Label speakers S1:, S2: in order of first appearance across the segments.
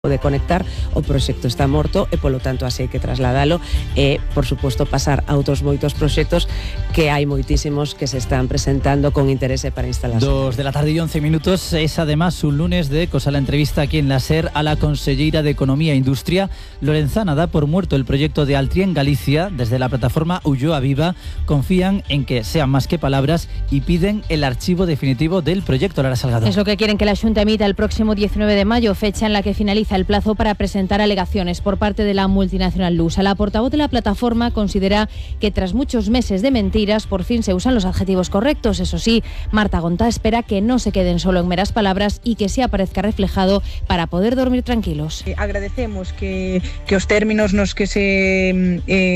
S1: de conectar, o proxecto está morto e polo tanto así hai que trasladalo e, por suposto, pasar a outros moitos proxectos que hai moitísimos que se están presentando con interese para instalarse.
S2: 2 de la tarde y 11 minutos. Es además un lunes de Cosa la entrevista aquí en la SER a la conselleira de Economía e Industria. Lorenzana da por muerto el proyecto de Altri en Galicia. Desde la plataforma Ulloa Viva confían en que sean más que palabras y piden el archivo definitivo del proyecto. Lara Salgado.
S3: Es lo que quieren que la Xunta emita el próximo 19 de mayo, fecha en la que finaliza el plazo para presentar alegaciones por parte de la multinacional lusa. La portavoz de la plataforma considera que tras muchos meses de mentiras por fin se usan los adjetivos correctos. Eso sí, Marta Gontá espera que no se queden solo en meras palabras y que sí aparezca reflejado para poder dormir tranquilos.
S4: Agradecemos que os términos nos que se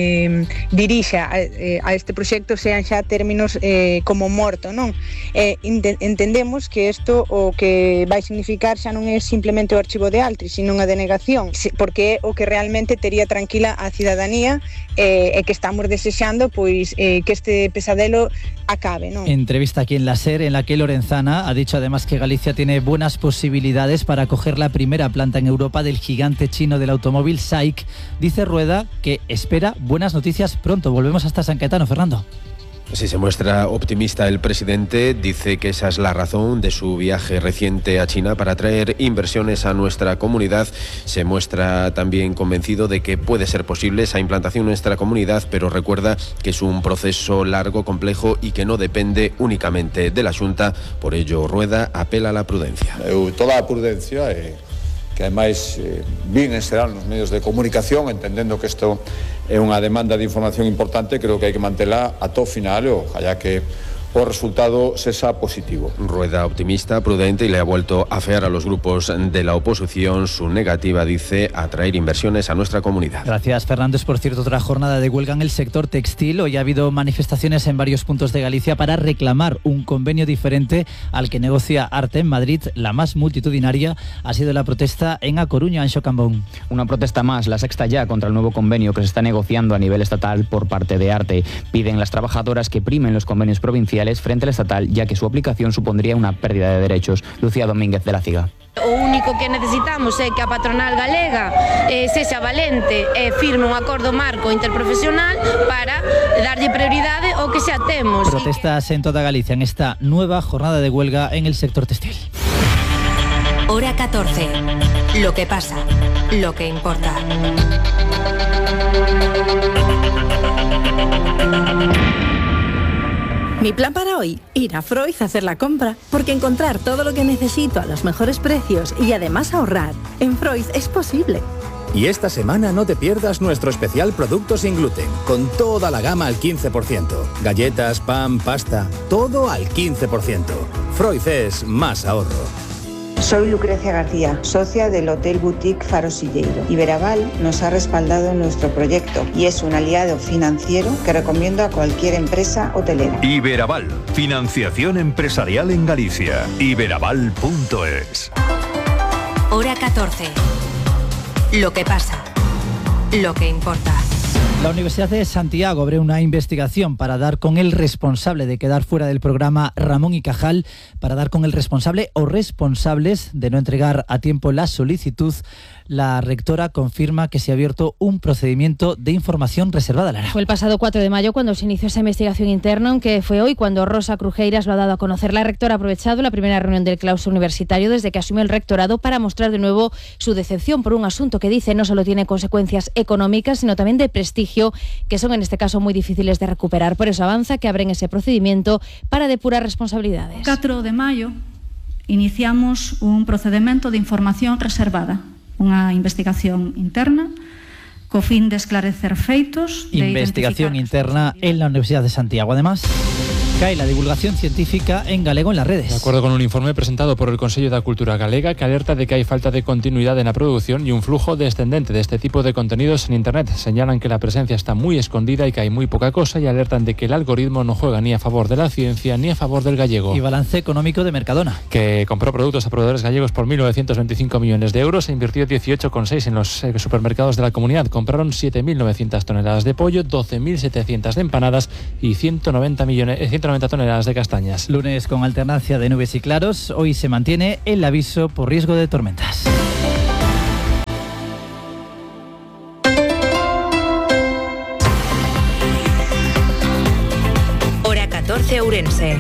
S4: dirixa a este proxecto sean xa términos como morto, non? Entendemos que isto o que vai significar xa non é simplemente o archivo de Altri, sino unha denegación, porque é o que realmente tería tranquila a cidadanía e que estamos desexando pois que este pesadelo acabe, ¿no?
S2: Entrevista aquí en la SER en la que Lorenzana ha dicho además que Galicia tiene buenas posibilidades para acoger la primera planta en Europa del gigante chino del automóvil SAIC. Dice Rueda que espera buenas noticias pronto. Volvemos hasta San Caetano, Fernando.
S5: Si se muestra optimista el presidente, dice que esa es la razón de su viaje reciente a China para atraer inversiones a nuestra comunidad. Se muestra también convencido de que puede ser posible esa implantación en nuestra comunidad, pero recuerda que es un proceso largo, complejo y que no depende únicamente de la Xunta. Por ello, Rueda apela a la prudencia.
S6: Toda a prudencia que ademais vin enserar nos medios de comunicación, entendendo que isto é unha demanda de información importante, creo que hai que mantela ata o final e ojalá que o resultado sea positivo.
S5: Rueda optimista, prudente y le ha vuelto a afear a los grupos de la oposición su negativa, dice, a atraer inversiones a nuestra comunidad.
S2: Gracias, Fernando. Es, por cierto, otra jornada de huelga en el sector textil. Hoy ha habido manifestaciones en varios puntos de Galicia para reclamar un convenio diferente al que negocia Arte en Madrid. La más multitudinaria ha sido la protesta en A Coruña, Anxo Cambón.
S7: Una protesta más, la sexta ya, contra el nuevo convenio que se está negociando a nivel estatal por parte de Arte. Piden las trabajadoras que primen los convenios provinciales frente al estatal, ya que su aplicación supondría una pérdida de derechos. Lucía Domínguez, de La Ciga.
S8: O único que necesitamos é que a patronal galega sexa valente e firme un acordo marco interprofesional para darlle prioridade ao que xa temos.
S2: Protestas en toda Galicia en esta nueva jornada de huelga en el sector textil.
S9: Hora 14. Lo que pasa, lo que importa.
S10: Mi plan para hoy, ir a Freud a hacer la compra, porque encontrar todo lo que necesito a los mejores precios y además ahorrar, en Freud es posible.
S11: Y esta semana no te pierdas nuestro especial Productos sin gluten, con toda la gama al 15%. Galletas, pan, pasta, todo al 15%. Freud es más ahorro.
S12: Soy Lucrecia García, socia del Hotel Boutique Faro Silleiro. Iberaval nos ha respaldado en nuestro proyecto y es un aliado financiero que recomiendo a cualquier empresa hotelera.
S13: Iberaval, financiación empresarial en Galicia. Iberaval.es.
S9: Hora 14. Lo que pasa, lo que importa.
S2: La Universidad de Santiago abre una investigación para dar con el responsable de quedar fuera del programa Ramón y Cajal, para dar con el responsable o responsables de no entregar a tiempo la solicitud. La rectora confirma que se ha abierto un procedimiento de información reservada. Lara.
S3: Fue el pasado 4 de mayo cuando se inició esa investigación interna, aunque fue hoy cuando Rosa Crujeiras lo ha dado a conocer. La rectora ha aprovechado la primera reunión del claustro universitario desde que asumió el rectorado para mostrar de nuevo su decepción por un asunto que dice no solo tiene consecuencias económicas, sino también de prestigio, que son en este caso muy difíciles de recuperar. Por eso avanza que abren ese procedimiento para depurar responsabilidades.
S14: 4 de maio iniciamos un procedimento de información reservada, unha investigación interna co fin de esclarecer feitos.
S2: Investigación interna en la Universidad de Santiago. Además, cae la divulgación científica en galego en las redes.
S15: De acuerdo con un informe presentado por el Consello da Cultura Galega que alerta de que hay falta de continuidad en la producción y un flujo descendente de este tipo de contenidos en Internet. Señalan que la presencia está muy escondida y que hay muy poca cosa y alertan de que el algoritmo no juega ni a favor de la ciencia ni a favor del gallego.
S2: Y balance económico de Mercadona,
S15: que compró productos a proveedores gallegos por 1.925 millones de euros e invirtió 18,6 en los supermercados de la comunidad. Compraron 7.900 toneladas de pollo, 12.700 de empanadas y 190 toneladas de castañas.
S2: Lunes con alternancia de nubes y claros. Hoy se mantiene el aviso por riesgo de tormentas.
S9: Ourense.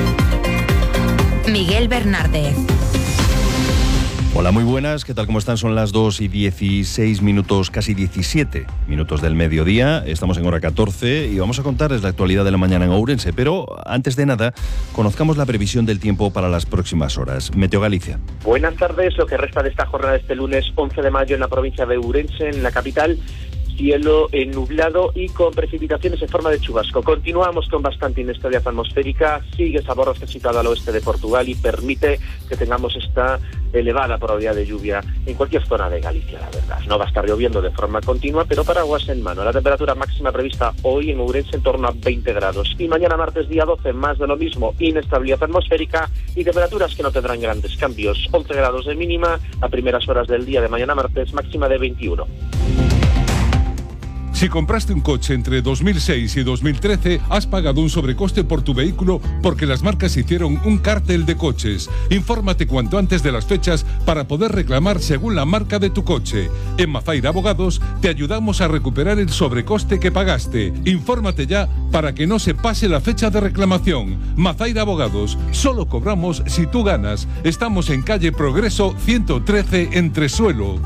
S9: Miguel Bernárdez.
S16: Hola, muy buenas, ¿qué tal? ¿Cómo están? Son las 2:16, casi 17 minutos del mediodía. Estamos en hora 14 y vamos a contarles la actualidad de la mañana en Ourense. Pero antes de nada, conozcamos la previsión del tiempo para las próximas horas. Meteo Galicia.
S17: Buenas tardes, lo que resta de esta jornada este lunes 11 de mayo en la provincia de Ourense, en la capital. Cielo nublado y con precipitaciones en forma de chubasco. Continuamos con bastante inestabilidad atmosférica, sigue esa borrasca situada al oeste de Portugal y permite que tengamos esta elevada probabilidad de lluvia en cualquier zona de Galicia, la verdad. No va a estar lloviendo de forma continua, pero paraguas en mano. La temperatura máxima prevista hoy en Ourense en torno a 20 grados. Y mañana martes día 12, más de lo mismo, inestabilidad atmosférica y temperaturas que no tendrán grandes cambios. 11 grados de mínima a primeras horas del día de mañana martes, máxima de 21.
S18: Si compraste un coche entre 2006 y 2013, has pagado un sobrecoste por tu vehículo porque las marcas hicieron un cártel de coches. Infórmate cuanto antes de las fechas para poder reclamar según la marca de tu coche. En Mafaira Abogados te ayudamos a recuperar el sobrecoste que pagaste. Infórmate ya para que no se pase la fecha de reclamación. Mafaira Abogados, solo cobramos si tú ganas. Estamos en calle Progreso 113 Entresuelo.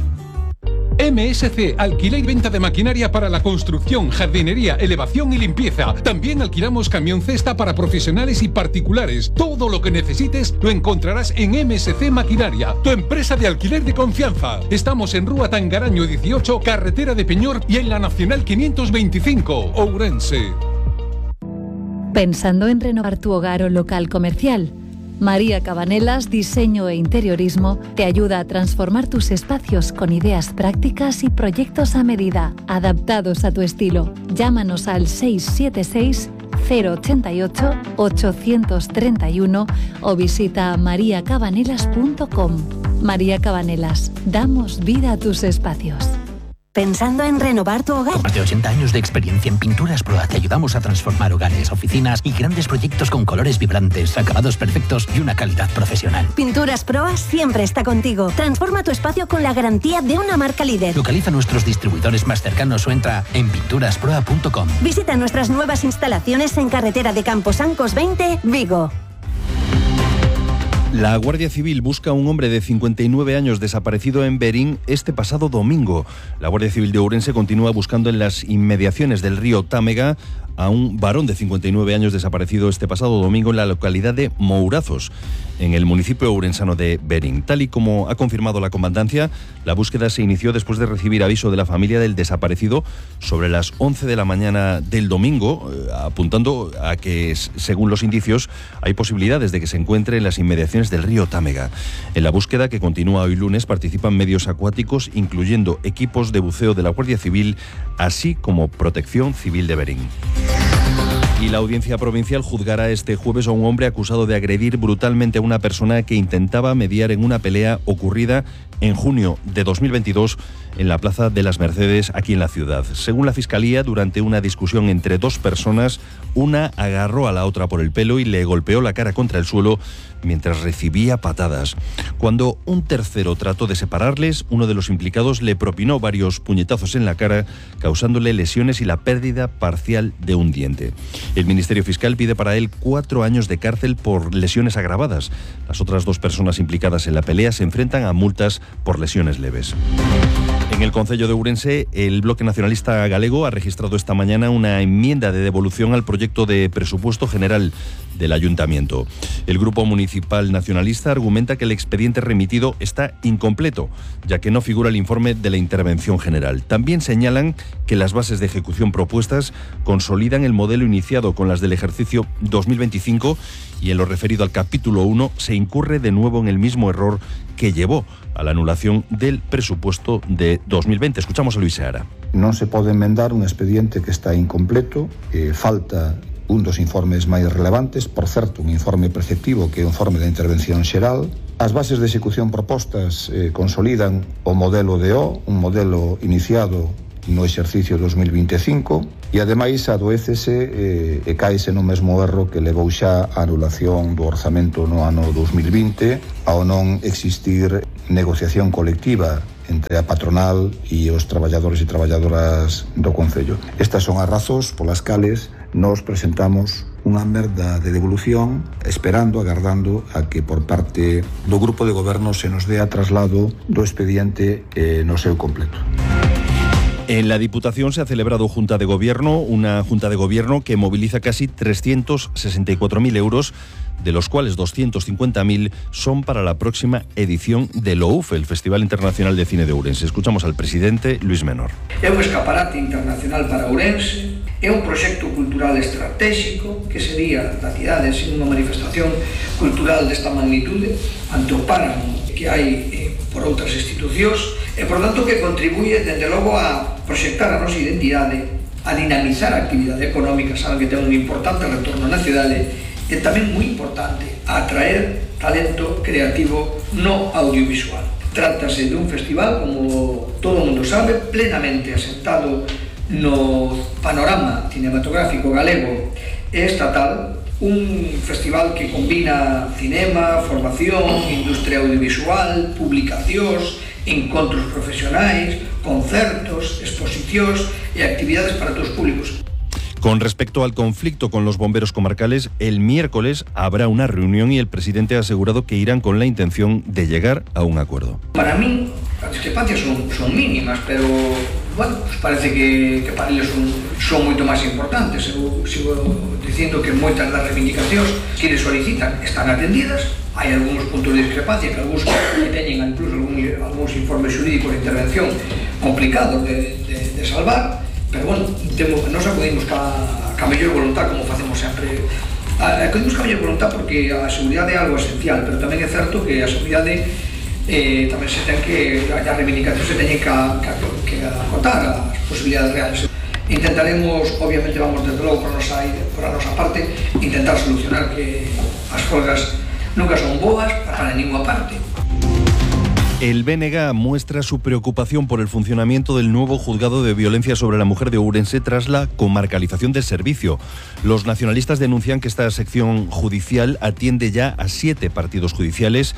S18: MSC, alquiler y venta de maquinaria para la construcción, jardinería, elevación y limpieza. También alquilamos camión cesta para profesionales y particulares. Todo lo que necesites lo encontrarás en MSC Maquinaria, tu empresa de alquiler de confianza. Estamos en Rúa Tangaraño 18, carretera de Peñor y en la Nacional 525, Ourense.
S19: ¿Pensando en renovar tu hogar o local comercial? María Cabanelas, Diseño e Interiorismo, te ayuda a transformar tus espacios con ideas prácticas y proyectos a medida, adaptados a tu estilo. Llámanos al 676 088 831 o visita mariacabanelas.com. María Cabanelas, damos vida a tus espacios.
S20: ¿Pensando en renovar tu hogar?
S21: Con más de 80 años de experiencia en Pinturas Proa te ayudamos a transformar hogares, oficinas y grandes proyectos con colores vibrantes, acabados perfectos y una calidad profesional.
S20: Pinturas Proa siempre está contigo. Transforma tu espacio con la garantía de una marca líder.
S21: Localiza nuestros distribuidores más cercanos o entra en pinturasproa.com.
S20: Visita nuestras nuevas instalaciones en carretera de Camposancos 20, Vigo.
S16: La Guardia Civil busca a un hombre de 59 años desaparecido en Berín este pasado domingo. La Guardia Civil de Ourense continúa buscando en las inmediaciones del río Támega a un varón de 59 años desaparecido este pasado domingo en la localidad de Mourazos, en el municipio ourensano de Berín. Tal y como ha confirmado la comandancia, la búsqueda se inició después de recibir aviso de la familia del desaparecido sobre las 11 de la mañana del domingo, apuntando a que, según los indicios, hay posibilidades de que se encuentre en las inmediaciones del río Támega. En la búsqueda, que continúa hoy lunes, participan medios acuáticos, incluyendo equipos de buceo de la Guardia Civil, así como Protección Civil de Berín. Y la Audiencia Provincial juzgará este jueves a un hombre acusado de agredir brutalmente a una persona que intentaba mediar en una pelea ocurrida en junio de 2022 en la Plaza de las Mercedes, aquí en la ciudad. Según la Fiscalía, durante una discusión entre dos personas, una agarró a la otra por el pelo y le golpeó la cara contra el suelo mientras recibía patadas. Cuando un tercero trató de separarles, uno de los implicados le propinó varios puñetazos en la cara, causándole lesiones y la pérdida parcial de un diente. El Ministerio Fiscal pide para él 4 años de cárcel por lesiones agravadas. Las otras 2 personas implicadas en la pelea se enfrentan a multas por lesiones leves. En el Concello de Ourense, el Bloque Nacionalista Galego ha registrado esta mañana una enmienda de devolución al proyecto de presupuesto general del Ayuntamiento. El Grupo Municipal Nacionalista argumenta que el expediente remitido está incompleto, ya que no figura el informe de la intervención general. También señalan que las bases de ejecución propuestas consolidan el modelo iniciado con las del ejercicio 2025 y en lo referido al capítulo 1 se incurre de nuevo en el mismo error que llevó a la anulación del presupuesto de 2020. Escuchamos a Luis Seara.
S22: Non se pode enmendar un expediente que está incompleto, falta un dos informes máis relevantes, por certo, un informe preceptivo que é o informe de intervención xeral. As bases de execución propostas consolidan o modelo de O, un modelo iniciado no exercicio 2025 e ademais adoécese e caese no mesmo erro que levou xa a anulación do orzamento no ano 2020 ao non existir negociación colectiva entre a patronal e os traballadores e traballadoras do Concello. Estas son as razóns polas cales nos presentamos unha merda de devolución, esperando, agardando a que por parte do grupo de goberno se nos dea traslado do expediente no seu completo.
S16: En la Diputación se ha celebrado Junta de Gobierno, una Junta de Gobierno que moviliza casi 364.000 euros, de los cuales 250.000 son para la próxima edición del OUF, el Festival Internacional de Cine de Ourense. Escuchamos al presidente Luis Menor.
S1: É un escaparate internacional para Ourense, é un proxecto cultural estratégico que sería da cidade sin unha manifestación cultural desta magnitude ante o páramo que hai por outras institucións e, por tanto, que contribuye, dende logo, a proxectar a nosa identidade, a dinamizar a actividade económica, saben que ten un importante retorno na cidade, e tamén moi importante, a atraer talento creativo no audiovisual. Trátase de un festival, como todo o mundo sabe, plenamente asentado no panorama cinematográfico galego e estatal, un festival que combina cinema, formación, industria audiovisual, publicacións, encontros profesionais, concertos, exposicións e actividades para todos os públicos.
S16: Con respecto al conflicto con los bomberos comarcales, el miércoles habrá una reunión y el presidente ha asegurado que irán con la intención de llegar a un acuerdo.
S1: Para mí, las discrepancias son mínimas, pero bueno, pues parece que para ellos son moito máis importantes. Eu sigo dicindo que moitas das reivindicacións que eles solicitan están atendidas. Hai algúns puntos de discrepancia que algúns que teñen incluso algúns informes xurídicos de intervención complicados de salvar. Pero bueno, nos acudimos ca mellor voluntad, como facemos sempre. Acudimos ca mellor voluntad porque a seguridade é algo esencial, pero tamén é certo que a seguridade tamén se ten que, a reivindicación se teñen que acotar as posibilidades reales. Intentaremos, obviamente vamos desde logo por a nosa parte, intentar solucionar que as folgas nunca son boas para ninguna parte.
S16: El BNG muestra su preocupación por el funcionamiento del nuevo juzgado de violencia sobre la mujer de Ourense tras la comarcalización del servicio. Los nacionalistas denuncian que esta sección judicial atiende ya a 7 partidos judiciales,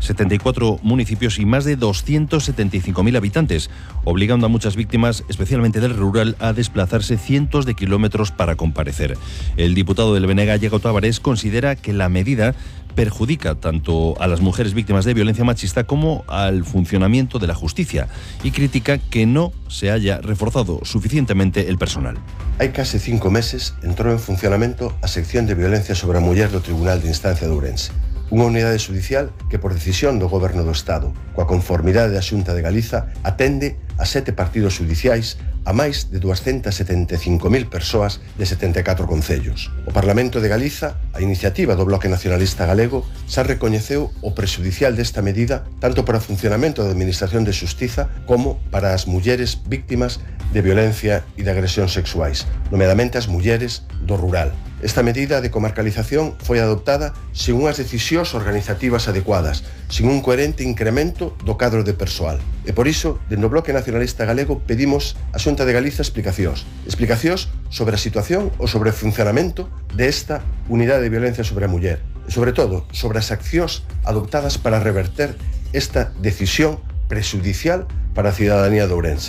S16: 74 municipios y más de 275.000 habitantes, obligando a muchas víctimas, especialmente del rural, a desplazarse cientos de kilómetros para comparecer. El diputado del BNG, Diego Tavares, considera que la medida perjudica tanto a las mujeres víctimas de violencia machista como al funcionamiento de la justicia y critica que no se haya reforzado suficientemente el personal.
S4: Hai case 5 meses entrou en funcionamento a sección de violencia sobre a muller do Tribunal de Instancia de Ourense, unha unidade judicial que por decisión do Goberno do Estado, coa conformidade da Xunta de Galiza, atende a 7 partidos judiciais a máis de 275.000 persoas de 74 concellos. O Parlamento de Galiza, a iniciativa do Bloque Nacionalista Galego, xa recoñeceu o prexudicial desta medida tanto para o funcionamento da Administración de Xustiza como para as mulleres víctimas de violencia e de agresións sexuais, nomeadamente as mulleres do rural. Esta medida de comarcalización foi adoptada sen unhas decisións organizativas adecuadas, sen un coherente incremento do cadro de persoal. E por iso, dentro do Bloque Nacionalista Galego, pedimos á Xunta de Galiza explicacións sobre a situación ou sobre o funcionamento desta unidade de violencia sobre a muller, e sobre todo, sobre as accións adoptadas para reverter esta decisión prexudicial para a cidadanía de Ourense.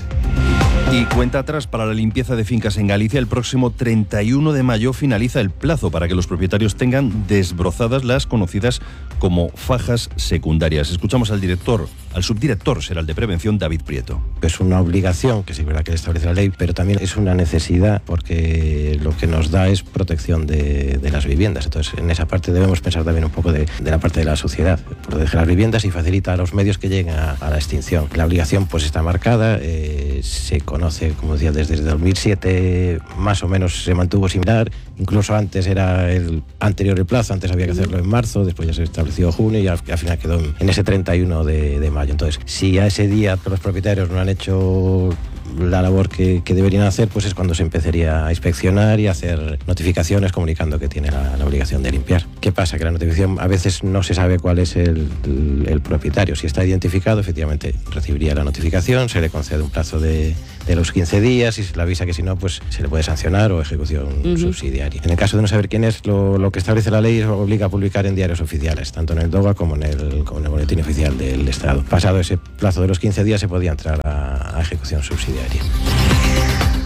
S16: Y cuenta atrás para la limpieza de fincas en Galicia. El próximo 31 de mayo finaliza el plazo para que los propietarios tengan desbrozadas las conocidas como fajas secundarias. Escuchamos al subdirector general de prevención, David Prieto.
S23: Es una obligación, que sí es verdad que establece la ley, pero también es una necesidad porque lo que nos da es protección de las viviendas. Entonces, en esa parte debemos pensar también un poco de la parte de la sociedad, proteger las viviendas y facilitar los medios que lleguen a la extinción. La obligación pues está marcada, se conoce, como decía, desde 2007 más o menos se mantuvo similar, incluso antes era el anterior el plazo, antes había que hacerlo en marzo, después ya se estableció junio y al final quedó en ese 31 de mayo. Entonces, si a ese día los propietarios no han hecho la labor que deberían hacer, pues es cuando se empezaría a inspeccionar y a hacer notificaciones comunicando que tiene la obligación de limpiar. ¿Qué pasa? Que la notificación a veces no se sabe cuál es el propietario. Si está identificado, efectivamente recibiría la notificación, se le concede un plazo de los 15 días y se le avisa que si no, pues se le puede sancionar o ejecución subsidiaria. En el caso de no saber quién es, lo que establece la ley obliga a publicar en diarios oficiales, tanto en el DOGA como en el boletín oficial del Estado. Pasado ese plazo de los 15 días se podía entrar a ejecución subsidiaria.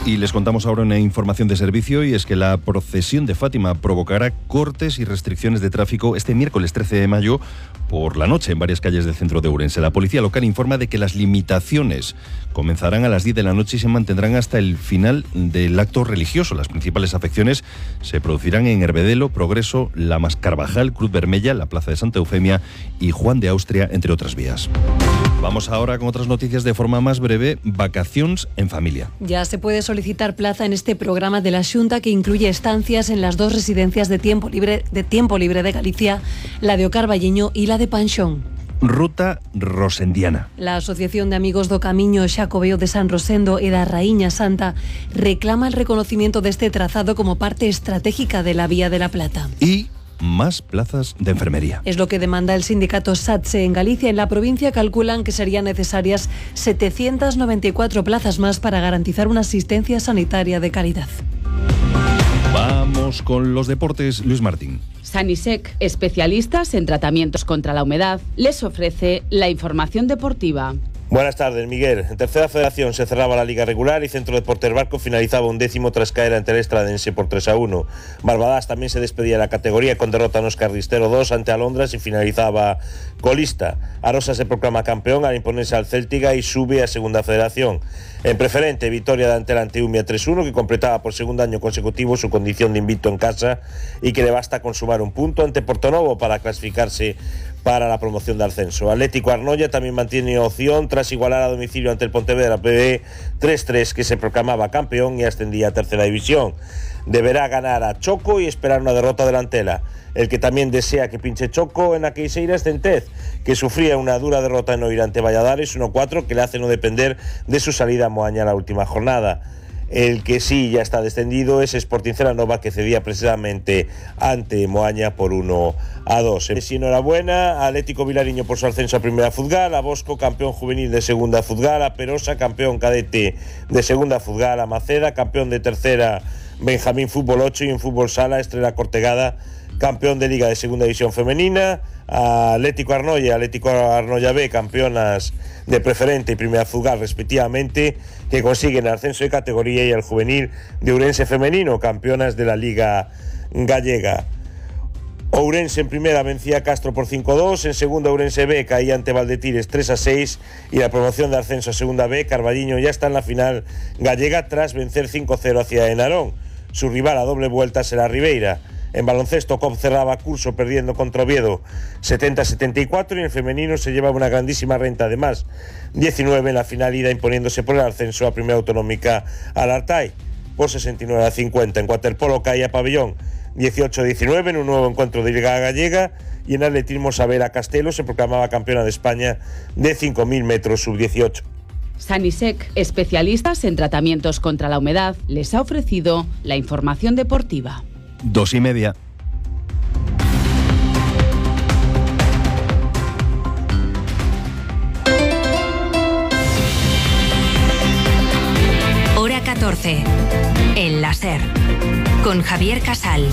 S16: Y les contamos ahora una información de servicio, y es que la procesión de Fátima provocará cortes y restricciones de tráfico este miércoles 13 de mayo por la noche en varias calles del centro de Ourense. La policía local informa de que las limitaciones comenzarán a las 10 de la noche y se mantendrán hasta el final del acto religioso. Las principales afecciones se producirán en Herbedelo, Progreso, Lamas Carvajal, Cruz Vermella, la Plaza de Santa Eufemia y Juan de Austria, entre otras vías. Vamos ahora con otras noticias de forma más breve. Vacaciones en familia.
S5: Ya se puede solicitar plaza en este programa de la Xunta, que incluye estancias en las dos residencias de tiempo libre de Galicia, la de Ocarballeño y la de Panxón.
S16: Ruta Rosendiana.
S5: La Asociación de Amigos do Camiño Xacobeo de San Rosendo e da Raíña Santa reclama el reconocimiento de este trazado como parte estratégica de la Vía de la Plata.
S16: Y más plazas de enfermería.
S5: Es lo que demanda el sindicato SATSE en Galicia. En la provincia calculan que serían necesarias 794 plazas más para garantizar una asistencia sanitaria de calidad.
S16: Vamos con los deportes. Luis Martín.
S6: Sanisec, especialistas en tratamientos contra la humedad, les ofrece la información deportiva.
S7: Buenas tardes, Miguel. En tercera federación se cerraba la liga regular y Centro Deportes Barco finalizaba 11º tras caer ante el Estradense por 3-1. Barbadas también se despedía de la categoría con derrota en Óscar Ristero 2 ante Alondras y finalizaba colista. Arosa se proclama campeón al imponerse al Céltiga y sube a segunda federación. En preferente, victoria de Antela ante Umia 3-1, que completaba por segundo año consecutivo su condición de invicto en casa y que le basta con sumar un punto ante Portonovo para clasificarse para la promoción de ascenso. Atlético Arnoia también mantiene opción tras igualar a domicilio ante el Pontevedra PB 3-3, que se proclamaba campeón y ascendía a tercera división. Deberá ganar a Choco y esperar una derrota de Antela. El que también desea que pinche Choco en Aqueixeira es Centez, que sufría una dura derrota en Oira ante Valladares 1-4, que le hace no depender de su salida a Moaña la última jornada. El que sí ya está descendido es Sporting Celanova, que cedía precisamente ante Moaña por 1-2. Sí, enhorabuena, Atlético Vilariño por su ascenso a Primera Futgal, a Bosco campeón juvenil de Segunda Futgal, a Perosa campeón cadete de Segunda Futgal, a Maceda campeón de Tercera Benjamín Fútbol 8 y en Fútbol Sala Estrella Cortegada campeón de Liga de Segunda División Femenina, a Atlético Arnoia B campeonas de Preferente y Primera Futgal respectivamente, que consiguen el ascenso de categoría, y al juvenil de Ourense femenino, campeonas de la Liga Gallega. Ourense en primera vencía a Castro por 5-2, en segunda Ourense B caía ante Valdetires 3-6 y la promoción de ascenso a segunda B, Carballiño ya está en la final gallega tras vencer 5-0 hacia Enarón. Su rival a doble vuelta será Ribeira. En baloncesto, COP cerraba curso perdiendo contra Oviedo 70-74 y en femenino se llevaba una grandísima renta, además 19 en la final ida, imponiéndose por el ascenso a Primera Autonómica al Artay por 69-50. En waterpolo caía Pabellón 18-19 en un nuevo encuentro de Liga Gallega, y en atletismo Sabela Castelo se proclamaba campeona de España de 5.000 metros sub-18.
S6: Sanisec, especialistas en tratamientos contra la humedad, les ha ofrecido la información deportiva.
S16: 2:30.
S9: Hora 14. El láser. Con Javier Casal.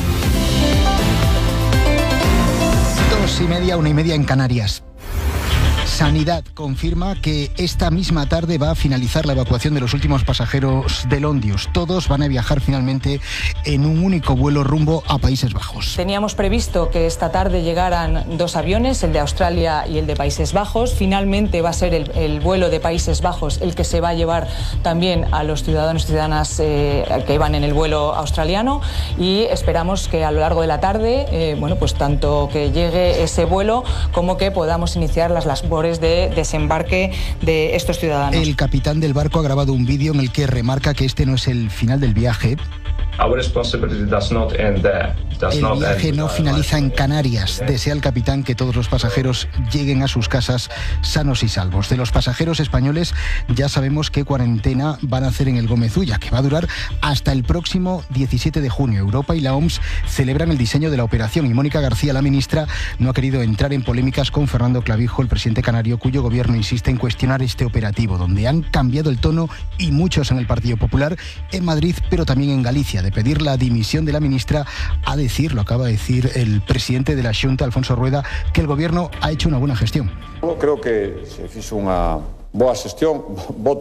S24: 2:30, 1:30 en Canarias. Sanidad confirma que esta misma tarde va a finalizar la evacuación de los últimos pasajeros del Ondius. Todos van a viajar finalmente en un único vuelo rumbo a Países Bajos.
S25: Teníamos previsto que esta tarde llegaran 2 aviones, el de Australia y el de Países Bajos. Finalmente va a ser el vuelo de Países Bajos el que se va a llevar también a los ciudadanos y ciudadanas que iban en el vuelo australiano, y esperamos que a lo largo de la tarde, pues tanto que llegue ese vuelo como que podamos iniciar las labores de desembarque de estos ciudadanos.
S24: El capitán del barco ha grabado un vídeo en el que remarca que este no es el final del viaje. El viaje no finaliza en Canarias. Desea el capitán que todos los pasajeros lleguen a sus casas sanos y salvos. De los pasajeros españoles ya sabemos qué cuarentena van a hacer en el Gómez Ulla, que va a durar hasta el próximo 17 de junio. Europa y la OMS celebran el diseño de la operación y Mónica García, la ministra, no ha querido entrar en polémicas con Fernando Clavijo, el presidente canario, cuyo gobierno insiste en cuestionar este operativo, donde han cambiado el tono, y muchos en el Partido Popular, en Madrid, pero también en Galicia, de pedir la dimisión de la ministra, a decir, lo acaba de decir el presidente de la Xunta, Alfonso Rueda, que el gobierno ha hecho una buena gestión.
S26: Creo que se hizo una boa xestión.